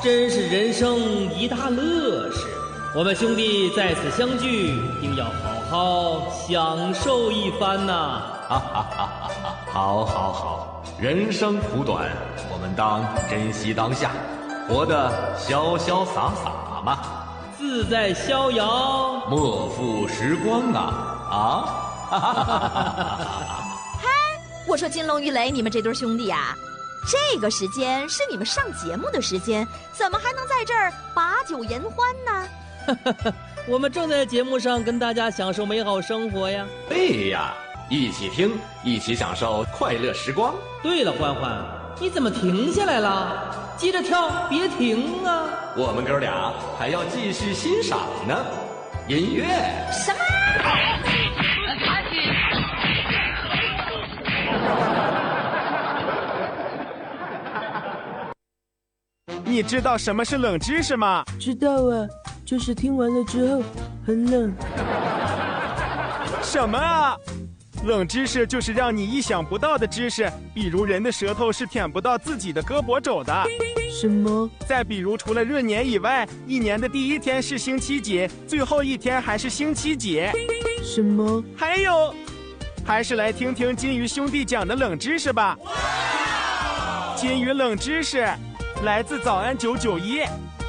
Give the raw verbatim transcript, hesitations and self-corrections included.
真是人生一大乐事。我们兄弟在此相聚，定要好好享受一番呐！ 哈哈哈哈！好，好，好，人生苦短，我们当珍惜当下，活得潇潇洒洒嘛， 自在逍遥， 莫负时光啊！啊！哈哈哈哈哈！ 嗨，我说金龙玉雷，你们这对兄弟啊，这个时间是你们上节目的时间，怎么还能在这儿把酒言欢呢？ 我们正在节目上跟大家享受美好生活呀！ 对呀，一起听，一起享受快乐时光。 对了，欢欢，你怎么停下来了？接着跳，别停啊！ 我们哥俩还要继续欣赏呢。音乐什么？ 你知道什么是冷知识吗？ 知道啊，就是听完了之后很冷。 什么啊？冷知识就是让你意想不到的知识，比如人的舌头是舔不到自己的胳膊肘的。 什么？ 再比如，除了闰年以外，一年的第一天是星期几，最后一天还是星期几？ 什么？ 还有，还是来听听金鱼兄弟讲的冷知识吧。金鱼冷知识来自早安九九一，